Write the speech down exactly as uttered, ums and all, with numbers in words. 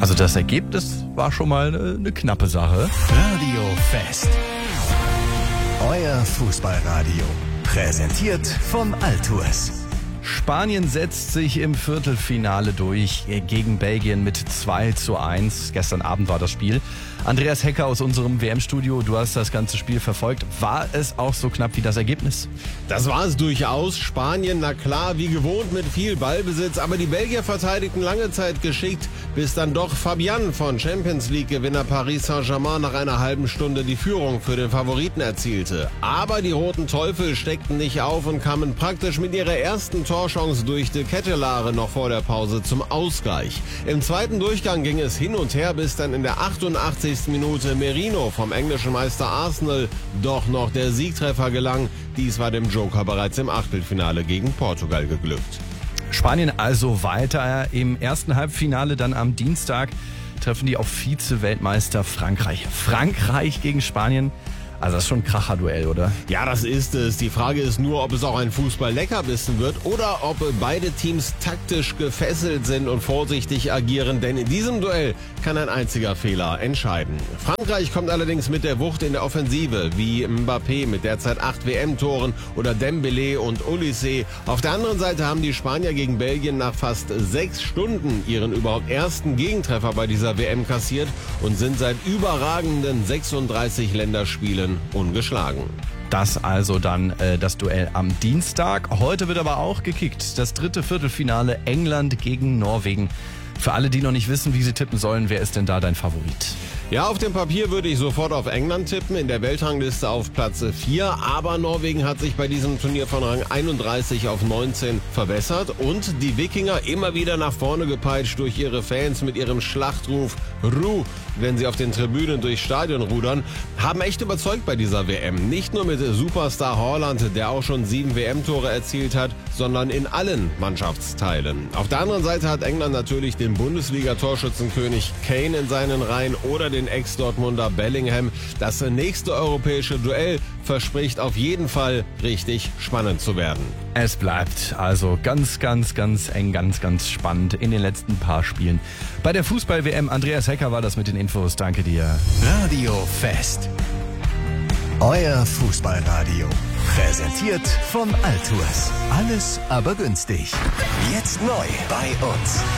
Also das Ergebnis war schon mal eine, eine knappe Sache. Radio Fest. Euer Fußballradio. Präsentiert von Altours. Spanien setzt sich im Viertelfinale durch gegen Belgien mit zwei zu eins. Gestern Abend war das Spiel. Andreas Hecker aus unserem W M-Studio, du hast das ganze Spiel verfolgt. War es auch so knapp wie das Ergebnis? Das war es durchaus. Spanien, na klar, wie gewohnt mit viel Ballbesitz. Aber die Belgier verteidigten lange Zeit geschickt, bis dann doch Fabian von Champions League-Gewinner Paris Saint-Germain nach einer halben Stunde die Führung für den Favoriten erzielte. Aber die Roten Teufel steckten nicht auf und kamen praktisch mit ihrer ersten Torchance durch de Ketelaere noch vor der Pause zum Ausgleich. Im zweiten Durchgang ging es hin und her, bis dann in der achtundachtzigsten Minute Merino vom englischen Meister Arsenal doch noch der Siegtreffer gelang. Dies war dem Joker bereits im Achtelfinale gegen Portugal geglückt. Spanien also weiter. Im ersten Halbfinale dann am Dienstag treffen die auf Vize-Weltmeister Frankreich. Frankreich gegen Spanien. Also das ist schon ein Kracher-Duell, oder? Ja, das ist es. Die Frage ist nur, ob es auch ein Fußball-Leckerbissen wird oder ob beide Teams taktisch gefesselt sind und vorsichtig agieren, denn in diesem Duell kann ein einziger Fehler entscheiden. Frankreich kommt allerdings mit der Wucht in der Offensive, wie Mbappé mit derzeit acht W M-Toren oder Dembélé und Olise. Auf der anderen Seite haben die Spanier gegen Belgien nach fast sechs Stunden ihren überhaupt ersten Gegentreffer bei dieser W M kassiert und sind seit überragenden sechsunddreißig Länderspielen ungeschlagen. Das also dann äh, das Duell am Dienstag. Heute wird aber auch gekickt. Das dritte Viertelfinale England gegen Norwegen. Für alle, die noch nicht wissen, wie sie tippen sollen, wer ist denn da dein Favorit? Ja, auf dem Papier würde ich sofort auf England tippen, in der Weltrangliste auf Platz vier. Aber Norwegen hat sich bei diesem Turnier von Rang einunddreißig auf neunzehn verbessert und die Wikinger immer wieder nach vorne gepeitscht durch ihre Fans mit ihrem Schlachtruf Ru, wenn sie auf den Tribünen durchs Stadion rudern, haben echt überzeugt bei dieser W M. Nicht nur mit Superstar Haaland, der auch schon sieben W M-Tore erzielt hat, sondern in allen Mannschaftsteilen. Auf der anderen Seite hat England natürlich den Bundesliga-Torschützenkönig Kane in seinen Reihen oder den Ex-Dortmunder Bellingham. Das nächste europäische Duell verspricht auf jeden Fall richtig spannend zu werden. Es bleibt also ganz, ganz, ganz eng, ganz, ganz spannend in den letzten paar Spielen. Bei der Fußball-W M, Andreas Hecker war das mit den Infos. Danke dir. Radio Fest. Euer Fußballradio. Präsentiert von Altours. Alles aber günstig. Jetzt neu bei uns.